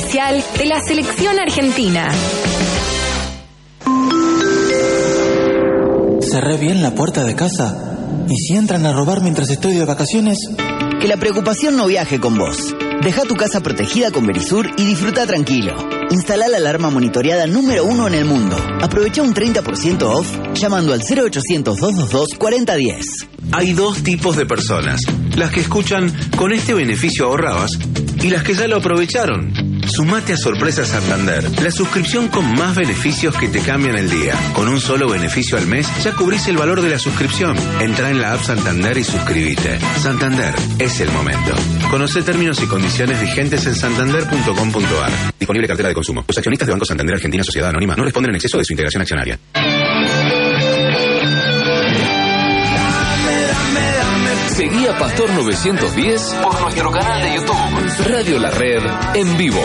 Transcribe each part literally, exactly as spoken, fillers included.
oficial de la selección argentina. Cerré bien la puerta de casa. ¿Y si entran a robar mientras estoy de vacaciones? Que la preocupación no viaje con vos. Deja tu casa protegida con Verisur y disfruta tranquilo. Instala la alarma monitoreada número uno en el mundo. Aprovecha un treinta por ciento off llamando al cero ochocientos, doscientos veintidós, cuarenta diez. Hay dos tipos de personas. Las que escuchan "con este beneficio ahorrabas" y las que ya lo aprovecharon. Sumate a Sorpresa Santander, la suscripción con más beneficios que te cambian el día. Con un solo beneficio al mes ya cubrís el valor de la suscripción. Entrá en la app Santander y suscríbete. Santander, es el momento. Conoce términos y condiciones vigentes en santander punto com punto a r. Disponible cartera de consumo. Los accionistas de Banco Santander Argentina Sociedad Anónima no responden en exceso de su integración accionaria. Seguí a Pastor novecientos diez por nuestro canal de YouTube. Radio La Red en vivo.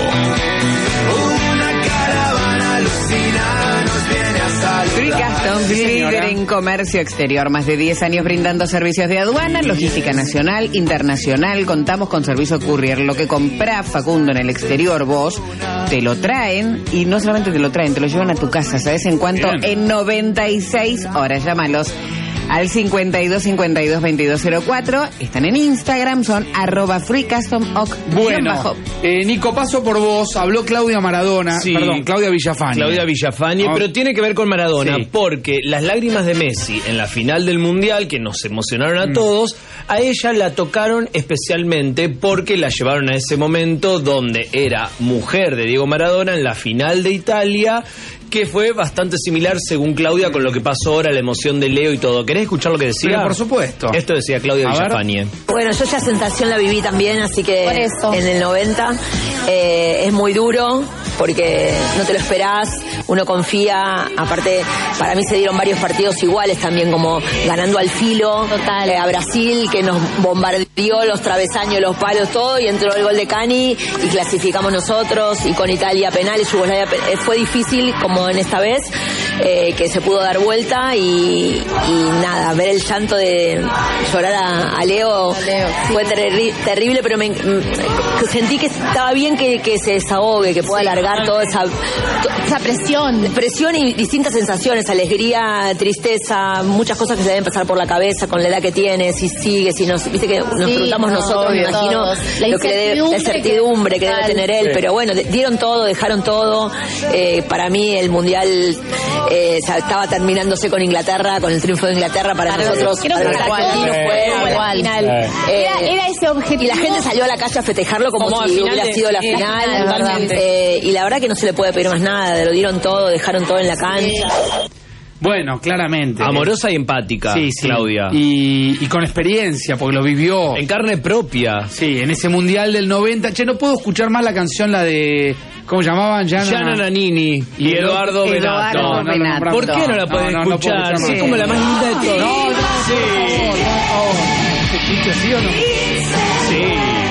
Una caravana alucina nos viene a saludar. Free Customs, Sí, líder en comercio exterior. Más de diez años brindando servicios de aduana, logística nacional, internacional. Contamos con servicio courier. Lo que comprás, Facundo, en el exterior, vos, te lo traen. Y no solamente te lo traen, te lo llevan a tu casa. ¿Sabes en cuánto? Bien. En noventa y seis horas. Llámalos al cincuenta y dos, cincuenta y dos, veintidós cero cuatro. Están en Instagram, son arroba free custom oc. Bueno, eh, Nico, paso por vos. Habló Claudia Maradona, Sí. perdón, Claudia Villafañe. Claudia Villafañe, No. pero tiene que ver con Maradona, Sí. porque las lágrimas de Messi en la final del Mundial, que nos emocionaron a Mm. todos, a ella la tocaron especialmente porque la llevaron a ese momento donde era mujer de Diego Maradona en la final de Italia, que fue bastante similar, según Claudia, con lo que pasó ahora, la emoción de Leo y todo. ¿Querés escuchar lo que decía? Pero por supuesto. Esto decía Claudia A ver. Villafañe. Bueno, yo esa sensación la viví también, así que Por eso. en el noventa eh, es muy duro porque no te lo esperás, uno confía, aparte para mí se dieron varios partidos iguales también, como ganando al filo eh, a Brasil, que nos bombardeó los travesaños, los palos, todo, y entró el gol de Cani y clasificamos nosotros, y con Italia penales, Yugoslavia pe- eh, fue difícil como en esta vez, eh, que se pudo dar vuelta y, y nada, ver el llanto de llorar a, a Leo, fue terri- terrible, pero me, mm, sentí que estaba bien que, que se desahogue, que pueda alargar toda esa, to- esa presión. Presión y distintas sensaciones, alegría, tristeza, muchas cosas que se deben pasar por la cabeza con la edad que tiene, si sigue, si nos, viste que nos Sí, preguntamos no, nosotros, me obvio, imagino, todos. La lo que le debe, la incertidumbre que debe total. tener él, Sí. pero bueno, de- dieron todo, dejaron todo. Eh, para mí el Mundial eh, o sea, estaba terminándose con Inglaterra, con el triunfo de Inglaterra, para Para nosotros, creo que para los tal cual. argentinos Sí, fue tal la cual. final. Sí. Eh, Era- era ese objetivo. Y la gente salió a la calle a festejarlo como, Como si final hubiera de- sido la sí, la final. final, totalmente. Eh, y la verdad que no se le puede pedir más nada, lo dieron todo, dejaron todo en la cancha. Bueno, claramente. Amorosa y empática, Sí, sí. Claudia. Y, y con experiencia, porque lo vivió. En carne propia. Sí, en ese Mundial del noventa. Che, no puedo escuchar más la canción, la de... ¿Cómo llamaban? Yana, Gianna Nannini y Eduardo Benato. No, no, no, Benato. no, ¿Por qué no la no, pueden no, no puedo escuchar? escuchar Sí, más. como la más linda de todas. No, no, sí. ¿Se escucha así o no? Sí.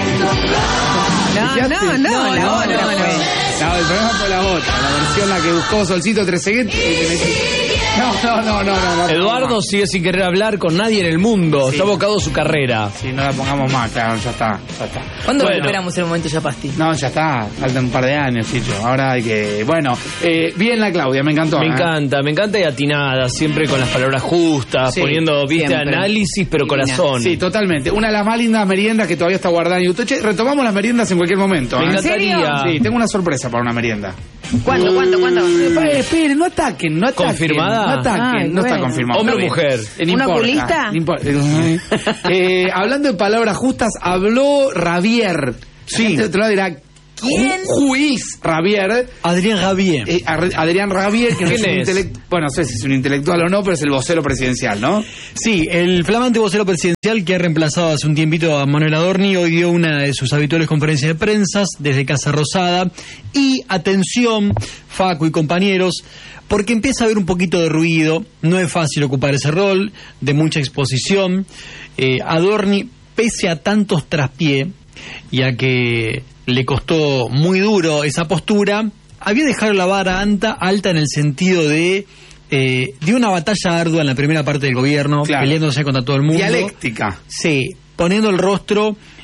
No, no, no, No, la no, otra no, fue. no, el problema fue la otra, la versión la que buscó Solcito Trezeguet. No, no, no, no, no, no. Eduardo sigue sin querer hablar con nadie en el mundo. Sí. Está abocado a su carrera. Sí, no la pongamos más, claro, ya está, ya está. ¿Cuándo Bueno. recuperamos el momento Yapasti? No, ya está, faltan un par de años, Chicho. Ahora hay que... Bueno, eh, bien la Claudia, me encantó. Me ¿eh? encanta, me encanta y atinada, siempre con las palabras justas, Sí, poniendo, viste, siempre. análisis, pero Divina. corazón. Sí, totalmente. Una de las más lindas meriendas que todavía está guardada en YouTube. Che, retomamos las meriendas en cualquier momento. Me ¿eh? encantaría. Sí, tengo una sorpresa para una merienda. ¿Cuándo, cuándo, cuándo? Eh, esperen, no ataquen, no ataquen. ¿Confirmada? No ataquen, Ay, no está bueno. confirmado. ¿Hombre o Está mujer? Eh, no ¿Un importa, oculista? no importa. Eh, hablando de palabras justas, habló Ravier. Sí. De otro lado dirá, ¿quién? Juiz Ravier. Adrián Javier. Eh, Ar- Adrián Ravier, que no es ¿Quién un es? intelectual. Bueno, no sé si es un intelectual o no, pero es el vocero presidencial, ¿no? Sí, el flamante vocero presidencial que ha reemplazado hace un tiempito a Manuel Adorni hoy dio una de sus habituales conferencias de prensa desde Casa Rosada. Y atención, Facu y compañeros, porque empieza a haber un poquito de ruido, no es fácil ocupar ese rol, de mucha exposición. Eh, Adorni, pese a tantos traspié, y a que le costó muy duro esa postura, había dejado la vara alta, alta en el sentido de... Eh, dio una batalla ardua en la primera parte del gobierno, Claro. peleándose contra todo el mundo. Dialéctica. Sí, poniendo el rostro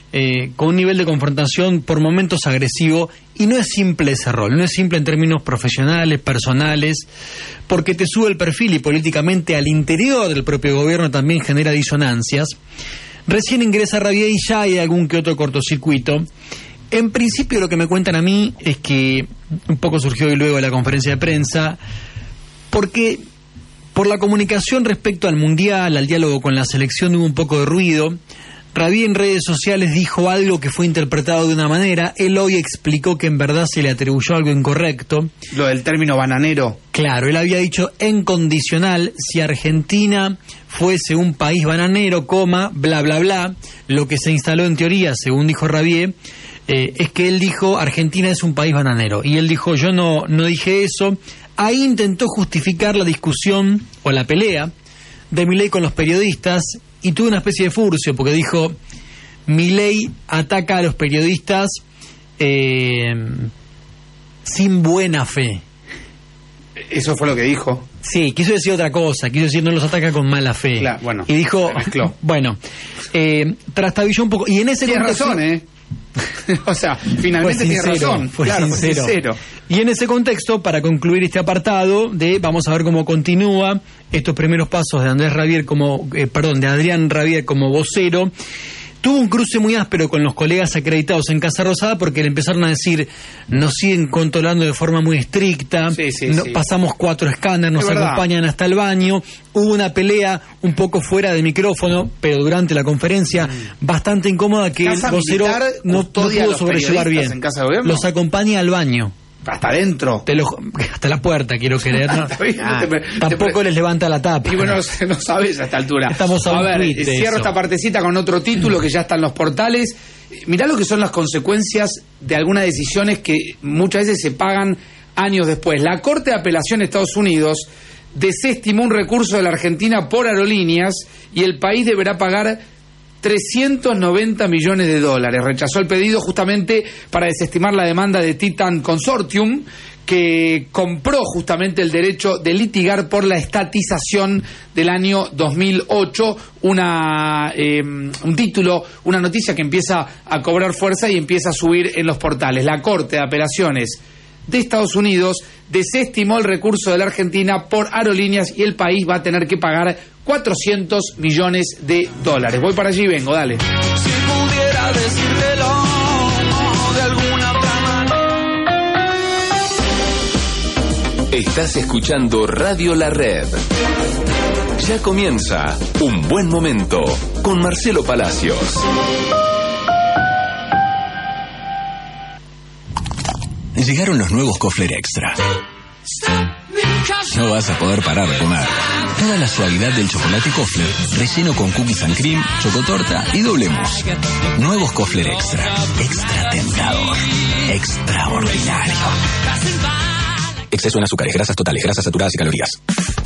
eh, con un nivel de confrontación por momentos agresivo, y no es simple ese rol, no es simple en términos profesionales, personales, porque te sube el perfil y políticamente al interior del propio gobierno también genera disonancias. Recién ingresa Rabier y ya hay algún que otro cortocircuito. En principio lo que me cuentan a mí es que un poco surgió hoy luego de la conferencia de prensa, porque por la comunicación respecto al Mundial, al diálogo con la selección, hubo un poco de ruido. Rabier en redes sociales dijo algo que fue interpretado de una manera. Él hoy explicó que en verdad se le atribuyó algo incorrecto. Lo del término bananero. Claro, él había dicho en condicional, si Argentina fuese un país bananero, coma, bla, bla, bla. Lo que se instaló en teoría, según dijo Rabier, eh, es que él dijo Argentina es un país bananero. Y él dijo, yo no, no dije eso. Ahí intentó justificar la discusión o la pelea de Milei con los periodistas y tuvo una especie de furcio porque dijo, Milei ataca a los periodistas eh, sin buena fe. Eso fue lo que dijo. Sí, quiso decir otra cosa, quiso decir no los ataca con mala fe. Claro, bueno, y dijo, bueno, eh, trastabilló un poco. Y en ese Tiene contexto, razón, ¿eh? O sea, finalmente fue sincero, tiene razón. Fue claro, sincero. fue sincero. Y en ese contexto, para concluir este apartado de vamos a ver cómo continúa estos primeros pasos de Andrés Rabier como, eh, perdón, de Adrián Rabier como vocero, tuvo un cruce muy áspero con los colegas acreditados en Casa Rosada porque le empezaron a decir, nos siguen controlando de forma muy estricta, sí, sí, no, sí. pasamos cuatro escáneres, nos Es verdad. acompañan hasta el baño. Hubo una pelea un poco fuera de micrófono, pero durante la conferencia bastante incómoda que Casa el vocero Militar no, no custodia a pudo los sobrellevar periodistas bien. en Casa de Gobierno. Los acompaña al baño. Hasta adentro. Te lo, hasta la puerta, quiero creer. ¿no? Está bien, Ah, te pre- tampoco te pre- les levanta la tapa. Y bueno, no sabes a esta altura. Estamos a a un ver, tuit de cierro eso. esta partecita con otro título que ya está en los portales. Mirá lo que son las consecuencias de algunas decisiones que muchas veces se pagan años después. La Corte de Apelación de Estados Unidos desestimó un recurso de la Argentina por aerolíneas y el país deberá pagar trescientos noventa millones de dólares. Rechazó el pedido justamente para desestimar la demanda de Titan Consortium, que compró justamente el derecho de litigar por la estatización del año dos mil ocho, una eh, un título, una noticia que empieza a cobrar fuerza y empieza a subir en los portales. La Corte de Apelaciones de Estados Unidos desestimó el recurso de la Argentina por aerolíneas y el país va a tener que pagar cuatrocientos millones de dólares. Voy para allí y vengo, dale. Si pudiera decírtelo de alguna otra manera. Estás escuchando Radio La Red. Ya comienza Un Buen Momento con Marcelo Palacios. Llegaron los nuevos Kofler Extra. No vas a poder parar de comer. Toda la suavidad del chocolate Kofler, relleno con cookies and cream, chocotorta y doble mousse. Nuevos Kofler Extra. Extra tentador. Extraordinario. Exceso en azúcares, grasas totales, grasas saturadas y calorías.